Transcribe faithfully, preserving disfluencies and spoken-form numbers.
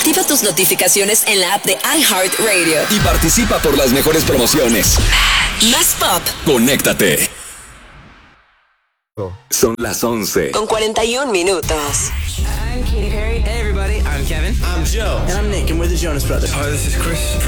Activa tus notificaciones en la app de iHeartRadio. Y participa por las mejores promociones. Más pop. Conéctate. Son las once. Con cuarenta y un minutos. I'm Katy Perry. Hey everybody, I'm Kevin. I'm Joe. And I'm Nick, and we're the Jonas Brothers. Hi, this is Chris.